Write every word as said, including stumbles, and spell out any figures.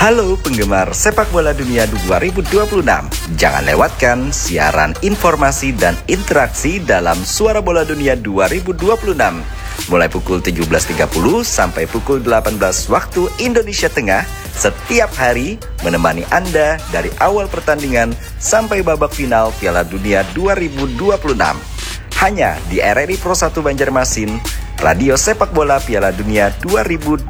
Halo penggemar sepak bola dunia dua ribu dua puluh enam. Jangan lewatkan siaran informasi dan interaksi dalam Suara Bola Dunia dua ribu dua puluh enam. Mulai pukul tujuh belas tiga puluh sampai pukul delapan belas waktu Indonesia Tengah, setiap hari menemani Anda dari awal pertandingan sampai babak final Piala Dunia dua ribu dua puluh enam. Hanya di R R I Pro satu Banjarmasin, Radio Sepak Bola Piala Dunia dua ribu dua puluh enam.